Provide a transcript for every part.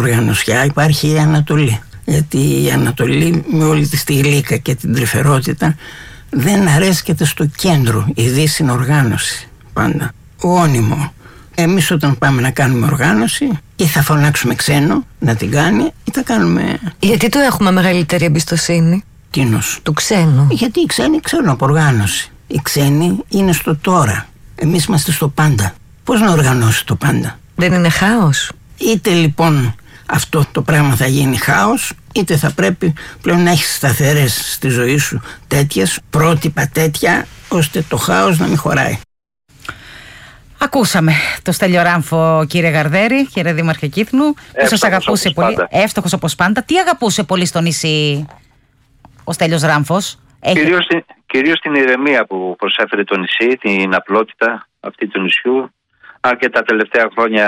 Λογανωσιά υπάρχει η Ανατολή. Γιατί η Ανατολή με όλη τη γλύκα και την τρυφερότητα δεν αρέσκεται στο κέντρο. Η Δύση είναι οργάνωση πάντα. Γόνιμο. Εμείς όταν πάμε να κάνουμε οργάνωση, ή θα φωνάξουμε ξένο να την κάνει, ή θα κάνουμε. Γιατί του έχουμε μεγαλύτερη εμπιστοσύνη? Τίνος? Του ξένου. Γιατί οι ξένοι ξέρουν από οργάνωση. Οι ξένοι είναι στο τώρα. Εμείς είμαστε στο πάντα. Πώς να οργανώσει το πάντα? Δεν είναι χάος? Είτε λοιπόν αυτό το πράγμα θα γίνει χάος, είτε θα πρέπει πλέον να έχεις σταθερές στη ζωή σου τέτοιες, πρότυπα τέτοια, ώστε το χάος να μην χωράει. Ακούσαμε το Στέλιο Ράμφο, κύριε Γαρδέρη, κύριε Δήμαρχε Κύθνου, που σας αγαπούσε πολύ. Εύστοχος όπως πάντα. Τι αγαπούσε πολύ στο νησί ο Στέλιος Ράμφος? Κυρίως την ηρεμία που προσέφερε το νησί, την απλότητα αυτή του νησιού. Αν και τα τελευταία χρόνια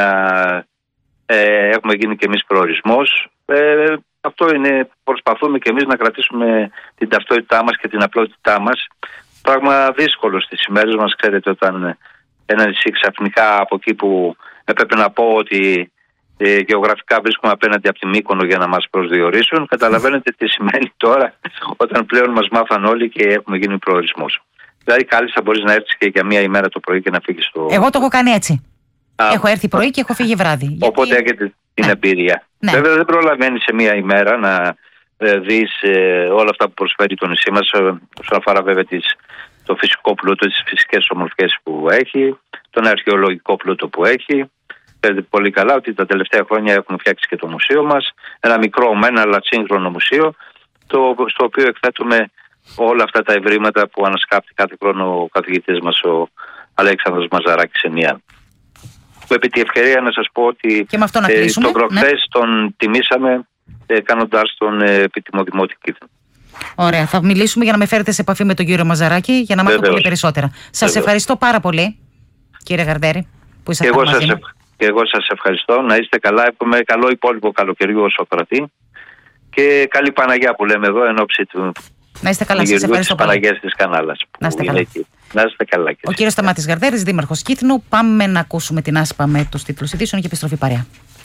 έχουμε γίνει και εμείς προορισμός. Αυτό είναι, προσπαθούμε και εμείς να κρατήσουμε την ταυτότητά μας και την απλότητά μας. Πράγμα δύσκολο στις ημέρες μας, ξέρετε, όταν ένα νησί ξαφνικά από εκεί που έπρεπε να πω ότι γεωγραφικά βρίσκουμε απέναντι από τη Μύκονο για να μας προσδιορίσουν. Καταλαβαίνετε τι σημαίνει τώρα όταν πλέον μας μάθαν όλοι και έχουμε γίνει προορισμός. Δηλαδή κάλλιστα μπορείς να έρθεις και για μία ημέρα το πρωί και να φύγεις στο... Εγώ το έχω κάνει έτσι. Έχω έρθει πρωί και έχω φύγει βράδυ. Οπότε έχετε την εμπειρία. Ναι. Βέβαια δεν προλαβαίνεις σε μία ημέρα να δεις όλα αυτά που προσφέρει το νησί μας, όσον αφορά βέβαια το φυσικό πλούτο, τις φυσικές ομορφιές που έχει, τον αρχαιολογικό πλούτο που έχει. Ξέρετε πολύ καλά ότι τα τελευταία χρόνια έχουμε φτιάξει και το μουσείο μας, ένα μικρό μεν αλλά σύγχρονο μουσείο, στο οποίο εκθέτουμε όλα αυτά τα ευρήματα που ανασκάπτει κάθε χρόνο ο καθηγητής μας, ο Αλέξανδρος Μαζαράκης Ενιάν. Επί τη ευκαιρία να σας πω ότι τον προχθές τον τιμήσαμε κάνοντάς τον επίτιμο δημότη Κύθνου. Ωραία, θα μιλήσουμε για να με φέρετε σε επαφή με τον κύριο Μαζαράκη για να μάθω πολύ περισσότερα. Σας ευχαριστώ πάρα πολύ, κύριε Γαρδέρη, που ήσασταν μαζί μου. Και εγώ σας ευχαριστώ. Να είστε καλά. Εύχομαι καλό υπόλοιπο καλοκαιριού όσο κρατεί. Και καλή Παναγιά που λέμε εδώ εν ώψη του. Να είστε καλά, σας ευχαριστώ πολύ. Παναγιάς της Κανάλας. Να είστε καλά. Να είστε καλά. Ο κύριος Σταμάτης Γαρδέρης, Δήμαρχος Κύθνου. Πάμε να ακούσουμε την Άσπα με τους τίτλους ειδήσεων και επιστροφή παρέα.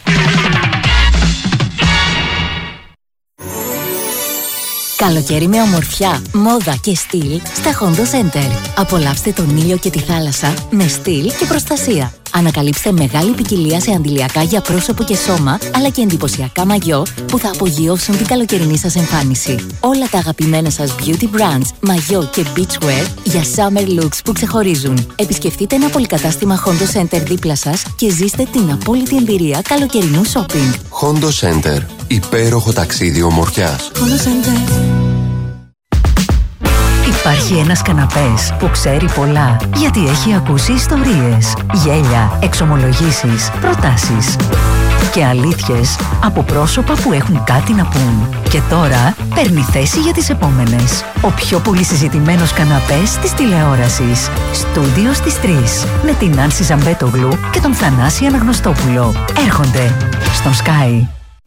Καλοκαίρι με ομορφιά, μόδα και στυλ στα Hondo Center. Απολαύστε τον ήλιο και τη θάλασσα με στυλ και προστασία. Ανακαλύψτε μεγάλη ποικιλία σε αντιλιακά για πρόσωπο και σώμα, αλλά και εντυπωσιακά μαγιό που θα απογειώσουν την καλοκαιρινή σας εμφάνιση. Όλα τα αγαπημένα σας beauty brands, μαγιό και beachwear για summer looks που ξεχωρίζουν. Επισκεφτείτε ένα πολυκατάστημα Hondo Center δίπλα σας και ζήστε την απόλυτη εμπειρία καλοκαιρινού shopping. Hondo Center. Υπέροχο ταξίδι ομορφιάς. Hondo Center. Υπάρχει ένας καναπές που ξέρει πολλά, γιατί έχει ακούσει ιστορίες, γέλια, εξομολογήσεις, προτάσεις και αλήθειες από πρόσωπα που έχουν κάτι να πούν. Και τώρα παίρνει θέση για τις επόμενες. Ο πιο πολύ συζητημένος καναπές της τηλεόρασης. Στούντιο στις 3. Με την Άνση Ζαμπέτογλου και τον Θανάση Αναγνωστόπουλο. Έρχονται στον Sky.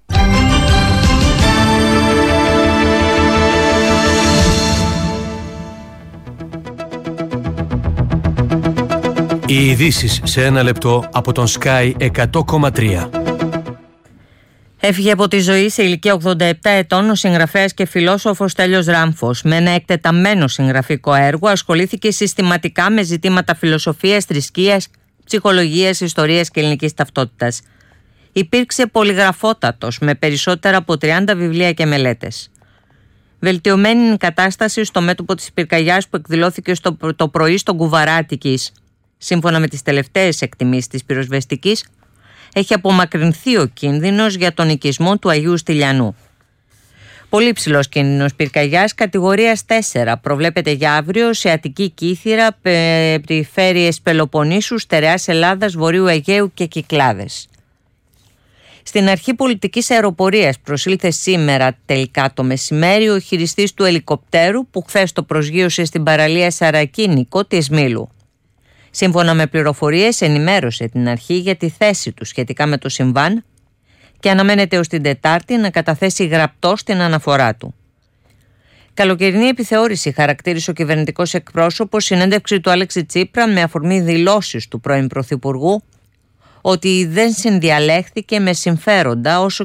Οι ειδήσεις σε ένα λεπτό από τον Sky 100,3. Έφυγε από τη ζωή σε ηλικία 87 ετών ο συγγραφέας και φιλόσοφος Στέλιος Ράμφος. Με ένα εκτεταμένο συγγραφικό έργο ασχολήθηκε συστηματικά με ζητήματα φιλοσοφίας, θρησκείας, ψυχολογίας, ιστορίας και ελληνικής ταυτότητας. Υπήρξε πολυγραφότατος με περισσότερα από 30 βιβλία και μελέτες. Βελτιωμένη είναι η κατάσταση στο μέτωπο της πυρκαγιάς που εκδηλώθηκε το πρωί στον Κουβαρά Αττικής. Σύμφωνα με τις τελευταίες εκτιμήσεις της πυροσβεστικής, έχει απομακρυνθεί ο κίνδυνος για τον οικισμό του Αγίου Στυλιανού. Πολύ ψηλός κίνδυνος πυρκαγιάς κατηγορίας 4 προβλέπεται για αύριο σε Αττική Κύθυρα, περιφέρειες Πελοποννήσου, Στερεάς Ελλάδας, Βορείου Αιγαίου και Κυκλάδες. Στην αρχή πολιτικής αεροπορίας προσήλθε σήμερα τελικά το μεσημέρι ο χειριστής του ελικοπτέρου που χθες το προσγείωσε στην παραλία Σαρακίνικο της Μήλου. Σύμφωνα με πληροφορίες ενημέρωσε την αρχή για τη θέση του σχετικά με το συμβάν και αναμένεται ως την Τετάρτη να καταθέσει γραπτός την αναφορά του. Καλοκαιρινή επιθεώρηση χαρακτήρισε ο κυβερνητικός εκπρόσωπος συνέντευξη του Άλεξη Τσίπρα με αφορμή δηλώσεις του πρώην Πρωθυπουργού ότι δεν συνδιαλέχθηκε με συμφέροντα όσο